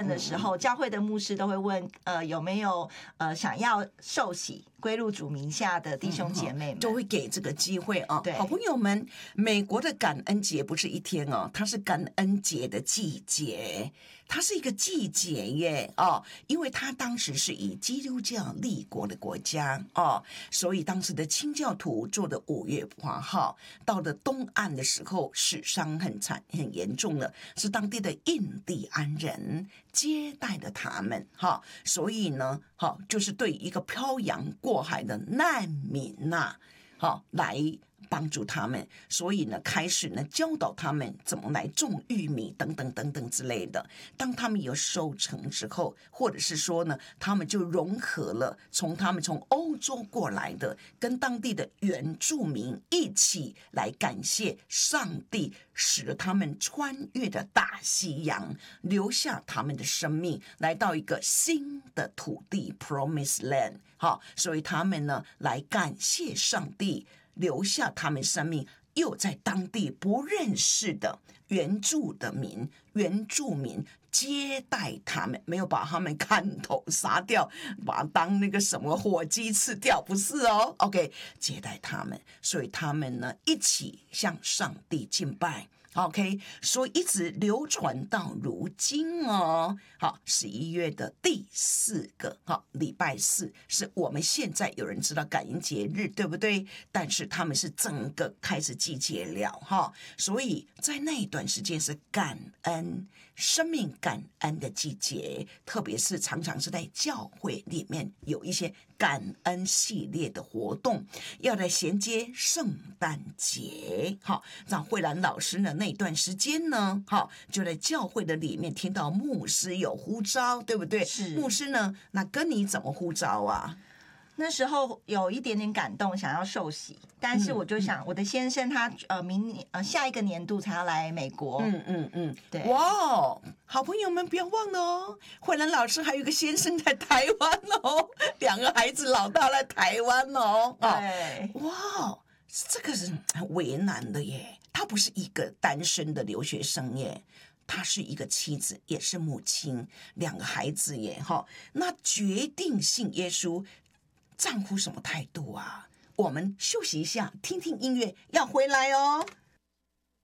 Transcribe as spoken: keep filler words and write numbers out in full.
的时候，教会的牧师都会问，呃，有没有呃想要受洗归入主名下的弟兄姐妹们， 都会给这个机会啊。 对， 好朋友们，美国的感恩节不是一天哦，它是感恩节的季节，它是一个季节耶哦，因为它当时是以基督教立国的国家哦，所以当时的清教徒做的五月花号，到了东岸的时候，死伤很惨很严重了，是当地的印第安人接待了他们哈，所以呢，哈就是对一个漂洋过海的难民呐、啊，好来帮助他们，所以呢，开始呢教导他们怎么来种玉米等等等等之类的。当他们有收成之后，或者是说呢，他们就融合了从他们从欧洲过来的，跟当地的原住民一起来感谢上帝，使得他们穿越的大西洋，留下他们的生命，来到一个新的土地 （Promised Land）。好，所以他们呢来感谢上帝。留下他们生命，又在当地不认识的原住的民原住民接待他们，没有把他们砍头杀掉，把他当那个什么火鸡吃掉，不是哦 OK 接待他们，所以他们呢一起向上帝敬拜， OK 所以一直流传到如今哦。好，十一月的第四个好礼拜四是我们现在有人知道感恩节日，对不对？但是他们是整个开始季节了哈，所以在那一段时间是感恩生命感恩的季节，特别是常常是在教会里面有一些感恩系列的活动，要来衔接圣诞节。好，让慧兰老师呢那段时间呢，好就在教会的里面听到牧师有呼召，对不对？ 是牧师呢，那跟你怎么呼召啊？ 那时候有一点点感动，想要受洗，但是我就想，我的先生他呃明年呃下一个年度才要来美国， 嗯嗯嗯， 对， 哇，好朋友们不要忘了哦，慧兰老师还有一个先生在台湾哦，两个孩子老大在台湾哦， 对， 哇，这个是很为难的耶，他不是一个单身的留学生耶。她是一个妻子，也是母亲，两个孩子耶哈。那决定信耶稣，丈夫什么态度啊？我们休息一下，听听音乐，要回来哦。